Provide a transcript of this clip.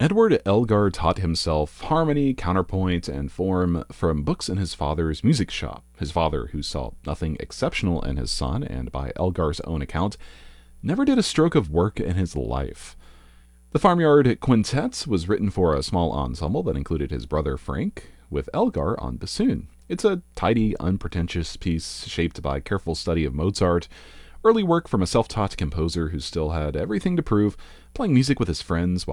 Edward Elgar taught himself harmony, counterpoint, and form from books in his father's music shop. His father, who saw nothing exceptional in his son, and by Elgar's own account, never did a stroke of work in his life. The Farmyard Quintet was written for a small ensemble that included his brother Frank, with Elgar on bassoon. It's a tidy, unpretentious piece shaped by careful study of Mozart, early work from a self-taught composer who still had everything to prove, playing music with his friends while